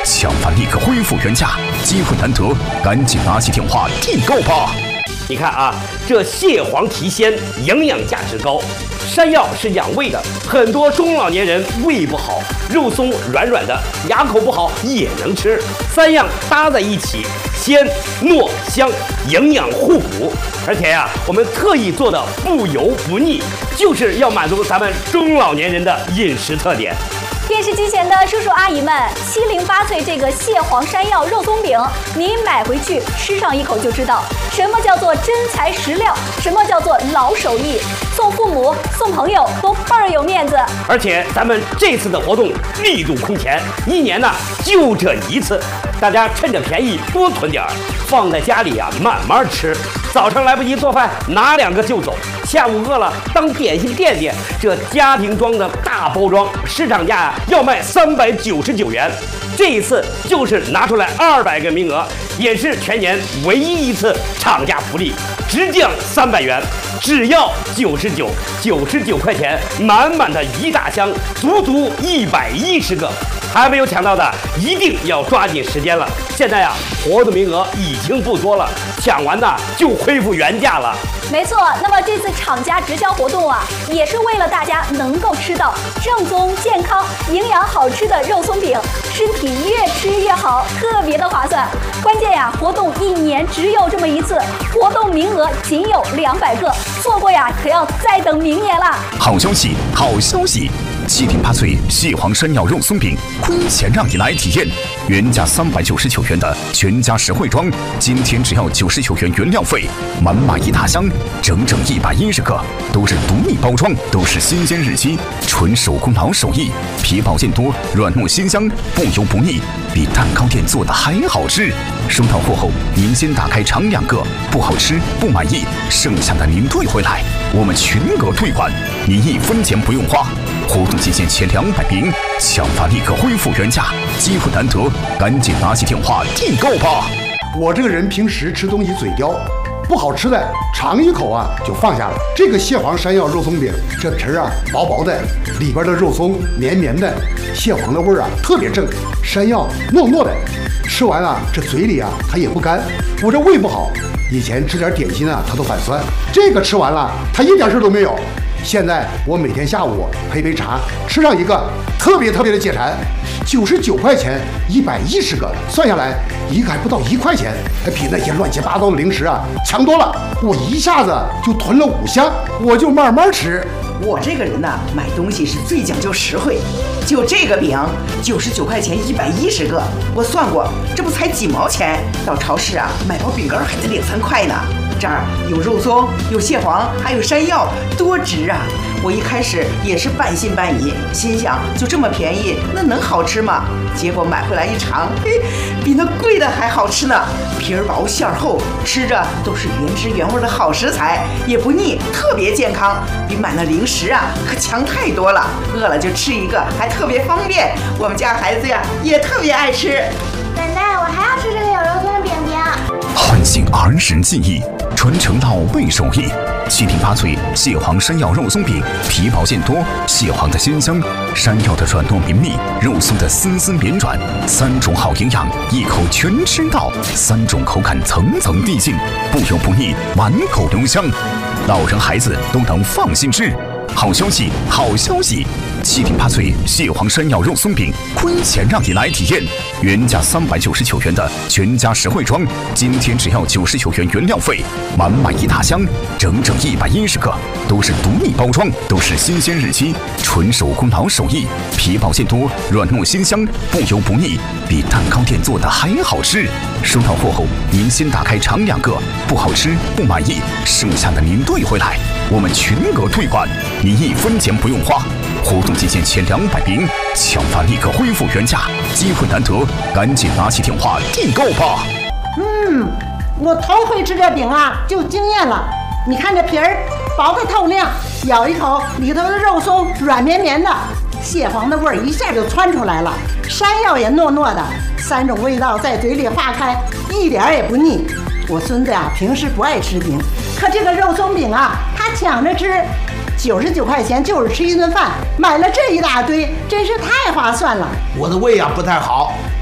抢饭立刻恢复原价，机会难得，赶紧拿起电话订购吧！ 你看啊，这蟹黄提鲜，营养价值高。山药是养胃的，很多中老年人胃不好，肉松软软的，牙口不好也能吃。三样搭在一起，鲜、糯、香，营养互补。而且呀，我们特意做的不油不腻，就是要满足咱们中老年人的饮食特点。 电视机前的叔叔阿姨们，708岁这个蟹黄山药肉松饼，您买回去吃上一口就知道什么叫做真材实料，什么叫做老手艺，送父母送朋友都倍儿有面子。 而且咱们这次的活动力度空前，一年呢就这一次，大家趁着便宜多囤点儿，放在家里啊慢慢吃。早上来不及做饭，拿2个就走；下午饿了当点心垫垫。这家庭装的大包装，市场价要卖399元。这一次就是拿出来200个名额，也是全年唯一一次厂家福利，直降300元，只要99块钱，满满的一大箱，足足110个。还没有抢到的，一定要抓紧时间了。现在呀，活动名额已经不多了，抢完呢就恢复原价了。 没错，那么这次厂家直销活动啊，也是为了大家能够吃到正宗、健康、营养好吃的肉松饼，身体越吃越好，特别的划算。关键呀，活动1年只有这么一次，活动名额仅有200个，错过呀可要再等明年了。 好消息，好消息！708岁蟹黄山药肉松饼，亏钱让你来体验。原价399元的全家实惠装，今天只要99元原料费，满满一大箱，整整110个，都是独立包装，都是新鲜日期，纯手工老手艺，皮薄馅多，软糯鲜香，不油不腻，比蛋糕店做的还好吃。收到货后，您先打开尝2个，不好吃不满意，剩下的您退回来，我们全额退款，您1分钱不用花。活动期限前200名，抢发立刻恢复原价，机会难得，赶紧拿起电话订购吧！ 我这个人平时吃东西嘴刁，不好吃的尝一口啊就放下了。这个蟹黄山药肉松饼，这皮儿啊薄薄的，里边的肉松绵绵的，蟹黄的味儿啊特别正，山药糯糯的，吃完啊这嘴里啊它也不干。我这胃不好，以前吃点点心啊它都反酸，这个吃完了它一点事都没有。现在我每天下午配杯茶，吃上一个，特别的解馋。99块钱110个，算下来一个还不到1块钱，比那些乱七八糟的零食啊强多了。我一下子就囤了5箱，我就慢慢吃。 我这个人呢，买东西是最讲究实惠。就这个饼，99块钱110个，我算过，这不才几毛钱？到超市啊，买包饼干还得2、3块呢。这儿有肉松，有蟹黄，还有山药，多值啊！我一开始也是半信半疑，心想就这么便宜，那能好吃吗？结果买回来一尝，嘿，比那贵的还好吃呢！皮儿薄馅儿厚，吃着都是原汁原味的好食材，也不腻，特别健康，比买那零食啊可强太多了。饿了就吃一个，还特别方便。我们家孩子呀也特别爱吃。 奶奶，我还要吃这个有肉松的饼饼。 唤醒儿时记忆，传承老辈手艺。708岁蟹黄山药肉松饼，皮薄馅多，蟹黄的鲜香，山药的软糯绵密，肉松的丝丝绵软，3种好营养，一口全吃到，3种口感层层递进，不油不腻，满口留香，老人孩子都能放心吃。好消息，好消息！708岁蟹黄山药肉松饼，亏钱让你来体验。原价399元的全家实惠装，今天只要99元原料费，满满一大箱，整整110个，都是独立包装，都是新鲜日期，纯手工老手艺，皮薄馅多，软糯鲜香，不油不腻，比蛋糕店做的还好吃。收到货后，您先打开尝2个，不好吃不满意，剩下的您退回来，我们全额退款，您1分钱不用花。活动期限前200名，抢发立刻恢复原价，机会难得，赶紧拿起电话订购吧！ 我头回吃这饼啊，就惊艳了。你看这皮儿薄的透亮，咬一口里头的肉松软绵绵的，蟹黄的味儿一下就窜出来了，山药也糯糯的，3种味道在嘴里化开，一点也不腻。我孙子啊，平时不爱吃饼，可这个肉松饼啊，他抢着吃。99块钱就是吃一顿饭，买了这一大堆，真是太划算了。 我的胃啊不太好，